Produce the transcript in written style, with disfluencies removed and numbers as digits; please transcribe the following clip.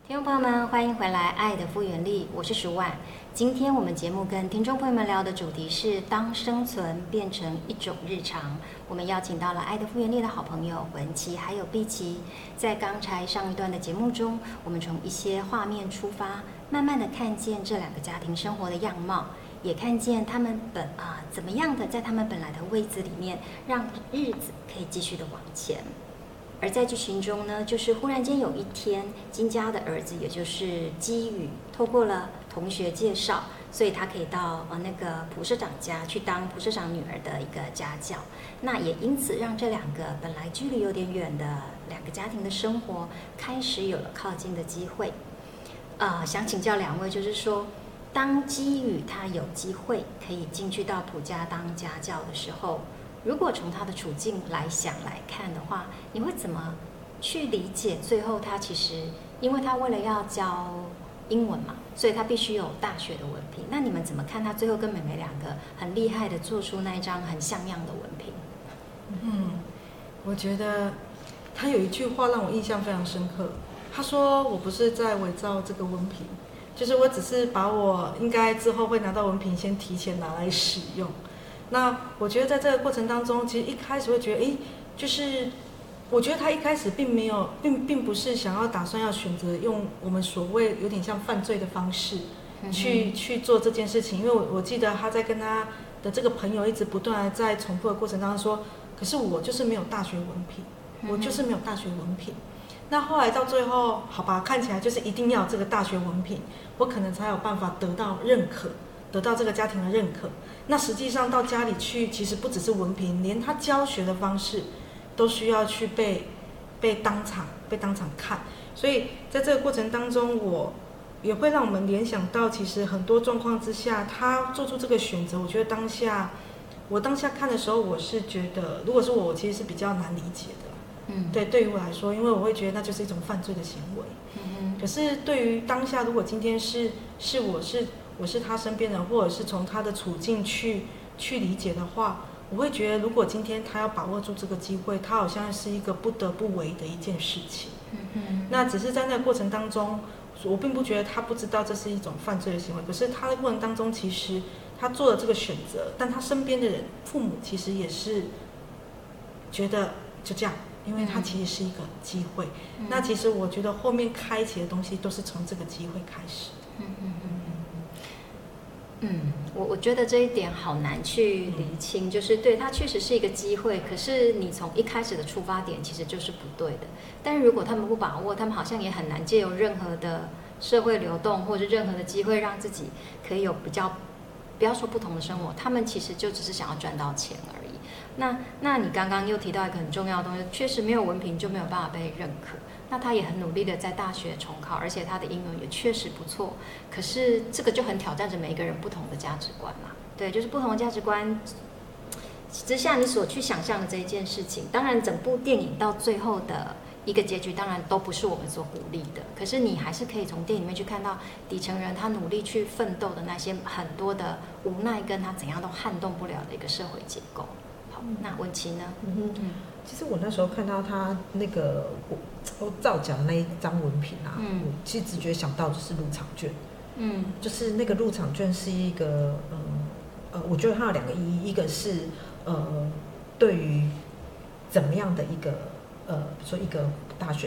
听众朋友们，欢迎回来《爱的复原力》，我是淑婉。今天我们节目跟听众朋友们聊的主题是当生存变成一种日常。我们邀请到了《爱的复原力》的好朋友文琪还有碧琪。在刚才上一段的节目中，我们从一些画面出发，慢慢的看见这两个家庭生活的样貌，也看见他们怎么样的在他们本来的位置里面，让日子可以继续的往前。而在剧情中呢，就是忽然间有一天，金家的儿子，也就是基宇，透过了同学介绍，所以他可以到那个蒲社长家去当蒲社长女儿的一个家教。那也因此让这两个本来距离有点远的两个家庭的生活，开始有了靠近的机会。想请教两位，就是说，当基宇他有机会可以进去到蒲家当家教的时候，如果从他的处境来想来看的话，你会怎么去理解？最后他其实，因为他为了要教英文嘛，所以他必须有大学的文凭。那你们怎么看他最后跟妹妹两个很厉害的做出那一张很像样的文凭？ 我觉得他有一句话让我印象非常深刻。他说：“我不是在伪造这个文凭，就是我只是把我应该之后会拿到文凭先提前拿来使用。”那我觉得在这个过程当中，其实一开始会觉得，就是我觉得他一开始并不是想要打算要选择用我们所谓有点像犯罪的方式去做这件事情，因为我记得他在跟他的这个朋友一直不断的在重复的过程当中说，可是我就是没有大学文凭，我就是没有大学文凭。那后来到最后，好吧，看起来就是一定要有这个大学文凭，我可能才有办法得到认可，得到这个家庭的认可。那实际上到家里去，其实不只是文凭，连他教学的方式都需要去被当场看。所以在这个过程当中，我也会让我们联想到，其实很多状况之下，他做出这个选择，我觉得我当下看的时候，我是觉得，如果是我其实是比较难理解的。对于我来说，因为我会觉得那就是一种犯罪的行为。可是对于当下，如果今天是我是他身边人，或者是从他的处境去理解的话，我会觉得，如果今天他要把握住这个机会，他好像是一个不得不为的一件事情。那只是在那个过程当中，我并不觉得他不知道这是一种犯罪的行为，可是他的过程当中，其实他做了这个选择，但他身边的人，父母其实也是觉得就这样。因为它其实是一个机会，那其实我觉得后面开启的东西都是从这个机会开始。 我觉得这一点好难去厘清，就是对它确实是一个机会，可是你从一开始的出发点其实就是不对的。但是如果他们不把握，他们好像也很难借由任何的社会流动或者任何的机会，让自己可以有比较，不要说不同的生活，他们其实就只是想要赚到钱而已。那你刚刚又提到一个很重要的东西，确实没有文凭就没有办法被认可。那他也很努力的在大学重考，而且他的英文也确实不错。可是这个就很挑战着每一个人不同的价值观嘛。对，就是不同的价值观之下，你所去想象的这一件事情，当然整部电影到最后的一个结局，当然都不是我们所鼓励的。可是你还是可以从电影里面去看到底层人他努力去奋斗的那些很多的无奈，跟他怎样都撼动不了的一个社会结构。那文琪呢？ 其实我那时候看到他那个造假的那一张文凭啊，我其实直觉想到就是入场券。就是那个入场券是一个我觉得它有两个意义，一个是对于怎么样的一个比如说一个大学